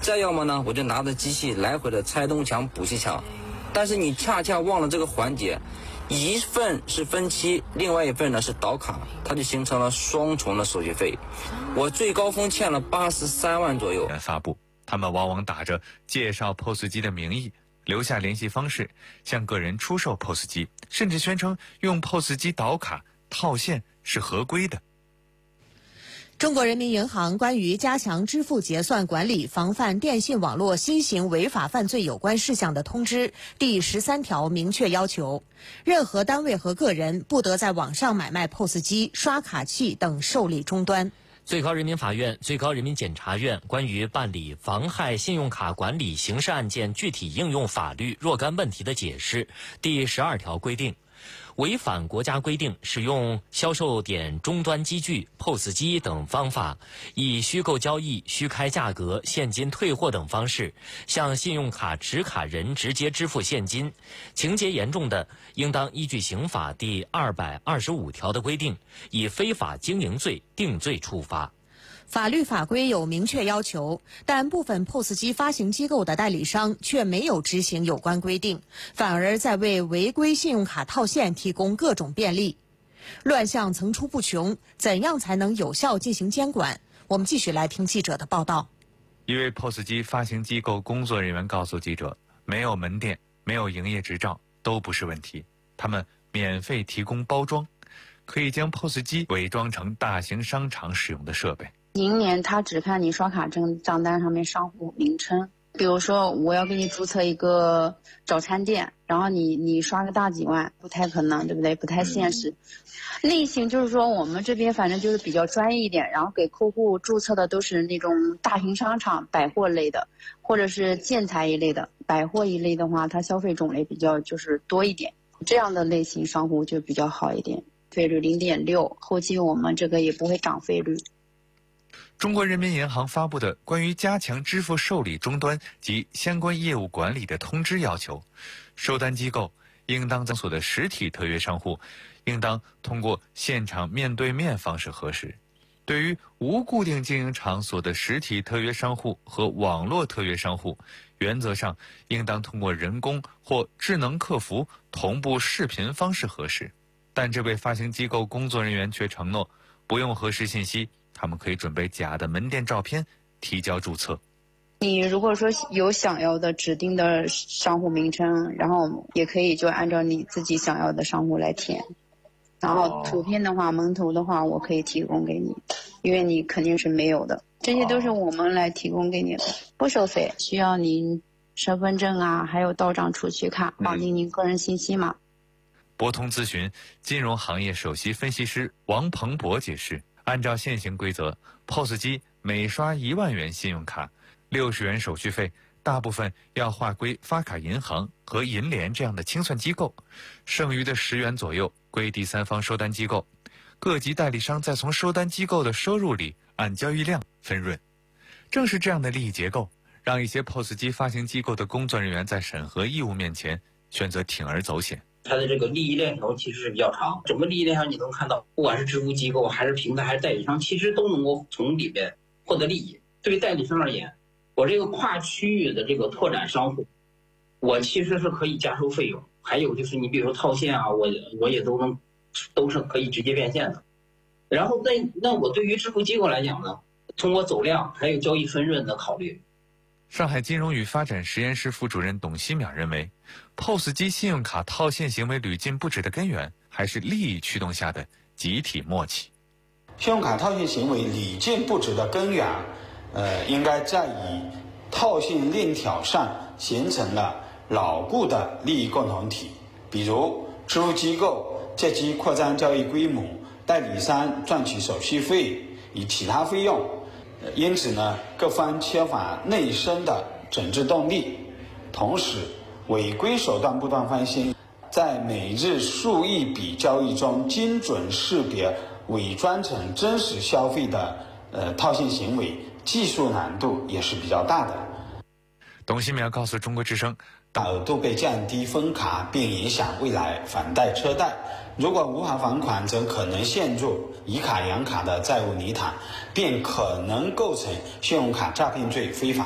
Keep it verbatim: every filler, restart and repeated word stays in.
再要么呢，我就拿着机器来回的拆东墙补西墙，但是你恰恰忘了这个环节，一份是分期，另外一份呢是倒卡，它就形成了双重的手续费。我最高峰欠了八十三万左右。 发布，他们往往打着介绍 P O S 机的名义，留下联系方式，向个人出售 P O S 机，甚至宣称用 P O S 机倒卡套现是合规的。 中国人民银行关于加强支付结算管理、防范电信网络新型违法犯罪有关事项的通知第十三条明确要求，任何单位和个人不得在网上买卖 P O S 机、刷卡器等受理终端。 最高人民法院、最高人民检察院关于办理妨害信用卡管理刑事案件具体应用法律若干问题的解释第十二条规定，违反国家规定使用销售点终端机具、P O S 机等方法，以虚构交易、虚开价格、现金退货等方式向信用卡持卡人直接支付现金，情节严重的，应当依据刑法第二百二十五条的规定，以非法经营罪定罪处罚。 法律法规有明确要求，但部分 P O S 机发行机构的代理商却没有执行有关规定，反而在为违规信用卡套现提供各种便利，乱象层出不穷。怎样才能有效进行监管？我们继续来听记者的报道。 一位 P O S 机发行机构工作人员告诉记者，没有门店、没有营业执照都不是问题，他们免费提供包装，可以将 P O S 机伪装成大型商场使用的设备。 银联它只看你刷卡证账单上面商户名称，比如说我要给你注册一个早餐店，然后你你刷个大几万，不太可能，对不对？不太现实。类型就是说我们这边反正就是比较专业一点，然后给客户注册的都是那种大型商场、百货类的，或者是建材一类的。百货一类的话，它消费种类比较就是多一点，这样的类型商户就比较好一点。费率 零点六， 后期我们这个也不会涨费率。 中国人民银行发布的关于加强支付受理终端及相关业务管理的通知要求，收单机构应当在所的实体特约商户应当通过现场面对面方式核实。对于无固定经营场所的实体特约商户和网络特约商户，原则上应当通过人工或智能客服同步视频方式核实。但这位发行机构工作人员却承诺不用核实信息，他们可以准备假的门店照片提交注册。 你如果说有想要的指定的商户名称，然后也可以就按照你自己想要的商户来填。然后图片的话，门头的话我可以提供给你，因为你肯定是没有的，这些都是我们来提供给你的，不收费，需要您身份证啊，还有到账储蓄卡，绑定您个人信息码。 博通咨询金融行业首席分析师王鹏博解释，按照现行规则 ，P O S 机每刷一万元信用卡，六十元手续费，大部分要划归发卡银行和银联这样的清算机构，剩余的十元左右归第三方收单机构，各级代理商再从收单机构的收入里按交易量分润。正是这样的利益结构，让一些 P O S 机发行机构的工作人员在审核义务面前选择铤而走险。 它的这个利益链条其实是比较长，整个利益链条你能看到，不管是支付机构还是平台还是代理商，其实都能够从里边获得利益。对于代理商而言，我这个跨区域的这个拓展商户，我其实是可以加收费用，还有就是你比如说套现啊，我我也都能都是可以直接变现的。然后那那我对于支付机构来讲呢，通过走量还有交易分润的考虑。 上海金融与发展实验室副主任董希淼认为 ，P O S 机信用卡套现行为屡禁不止的根源，还是利益驱动下的集体默契。 信用卡套现行为屡禁不止的根源，呃，应该在于套现链条上形成了牢固的利益共同体，比如支付机构借机扩张交易规模，代理商赚取手续费与其他费用。因此呢，各方缺乏内生的整治动力，同时违规手段不断翻新，在每日数亿笔交易中精准识别伪装成真实消费的呃套现行为，技术难度也是比较大的。 董希淼告诉中国之声， 额度被降低分卡并影响未来房贷车贷，如果无法还款，则可能陷入以卡养卡的债务泥潭，并可能构成信用卡诈骗罪非法